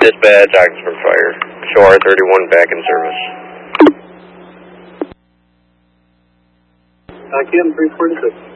Dispatch, Ogdensburg Fire. Show R31 back in service. Kim 346.